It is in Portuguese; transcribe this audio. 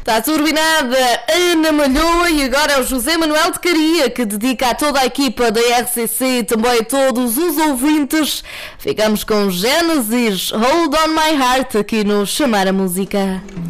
Está turbinada Ana Malhoa e agora é o José Manuel de Caria que dedica a toda a equipa da RCC e também a todos os ouvintes. Ficamos com Genesis, Hold On My Heart aqui no Chamar a Música.